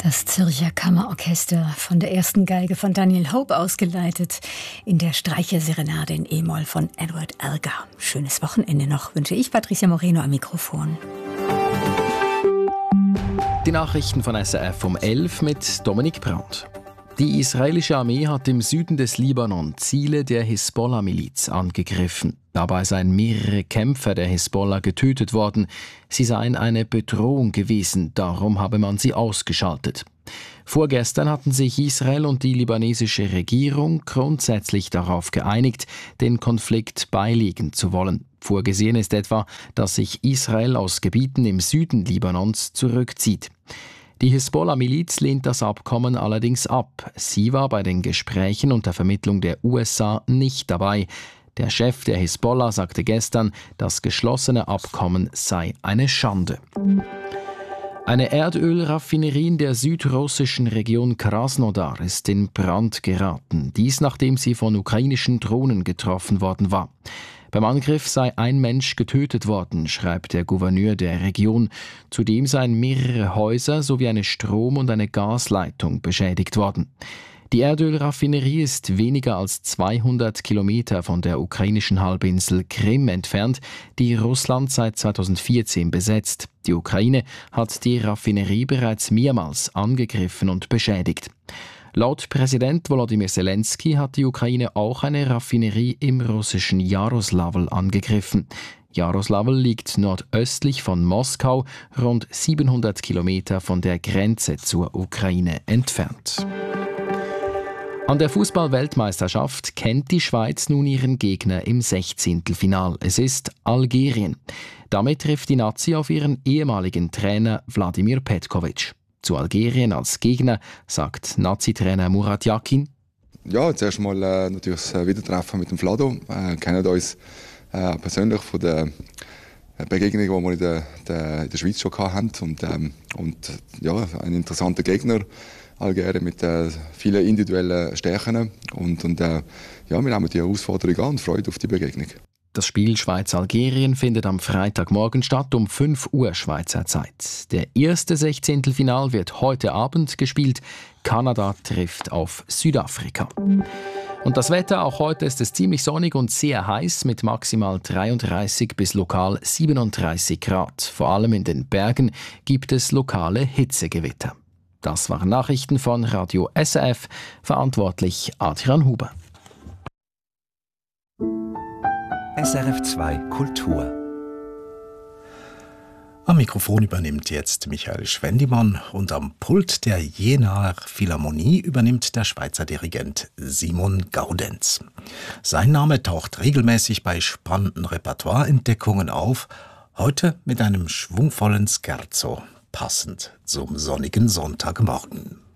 Das Zürcher Kammerorchester von der ersten Geige von Daniel Hope ausgeleitet in der Streicherserenade in E-Moll von Edward Elgar. Schönes Wochenende noch, wünsche ich, Patricia Moreno am Mikrofon. Die Nachrichten von SRF um 11 mit Dominik Brandt. Die israelische Armee hat im Süden des Libanon Ziele der Hisbollah-Miliz angegriffen. Dabei seien mehrere Kämpfer der Hisbollah getötet worden. Sie seien eine Bedrohung gewesen, darum habe man sie ausgeschaltet. Vorgestern hatten sich Israel und die libanesische Regierung grundsätzlich darauf geeinigt, den Konflikt beilegen zu wollen. Vorgesehen ist etwa, dass sich Israel aus Gebieten im Süden Libanons zurückzieht. Die Hisbollah-Miliz lehnt das Abkommen allerdings ab. Sie war bei den Gesprächen und der Vermittlung der USA nicht dabei. Der Chef der Hisbollah sagte gestern, das geschlossene Abkommen sei eine Schande. Eine Erdölraffinerie in der südrussischen Region Krasnodar ist in Brand geraten. Dies nachdem sie von ukrainischen Drohnen getroffen worden war. Beim Angriff sei ein Mensch getötet worden, schreibt der Gouverneur der Region. Zudem seien mehrere Häuser sowie eine Strom- und eine Gasleitung beschädigt worden. Die Erdölraffinerie ist weniger als 200 Kilometer von der ukrainischen Halbinsel Krim entfernt, die Russland seit 2014 besetzt. Die Ukraine hat die Raffinerie bereits mehrmals angegriffen und beschädigt. Laut Präsident Volodymyr Zelensky hat die Ukraine auch eine Raffinerie im russischen Jaroslavl angegriffen. Jaroslavl liegt nordöstlich von Moskau, rund 700 Kilometer von der Grenze zur Ukraine entfernt. An der Fußball-Weltmeisterschaft kennt die Schweiz nun ihren Gegner im 16. Final. Es ist Algerien. Damit trifft die Nazi auf ihren ehemaligen Trainer Wladimir Petkovic. Zu Algerien als Gegner sagt Nazi-Trainer Murat Yakin. Ja, zuerst mal natürlich das Wiedertreffen mit dem Vlado. Wir kennen uns persönlich von der Begegnung, die wir in der Schweiz schon hatten. Und ja, ein interessanter Gegner, Algerien mit vielen individuellen Stärken. Ja, wir nehmen die Herausforderung an und freuen auf die Begegnung. Das Spiel Schweiz-Algerien findet am Freitagmorgen statt um 5 Uhr Schweizer Zeit. Der erste 16. Final wird heute Abend gespielt. Kanada trifft auf Südafrika. Und das Wetter, auch heute ist es ziemlich sonnig und sehr heiß mit maximal 33 bis lokal 37 Grad. Vor allem in den Bergen gibt es lokale Hitzegewitter. Das waren Nachrichten von Radio SRF, verantwortlich Adrian Huber. SRF 2 Kultur. Am Mikrofon übernimmt jetzt Michael Schwendimann und am Pult der Jenaer Philharmonie übernimmt der Schweizer Dirigent Simon Gaudenz. Sein Name taucht regelmäßig bei spannenden Repertoireentdeckungen auf, heute mit einem schwungvollen Scherzo, passend zum sonnigen Sonntagmorgen.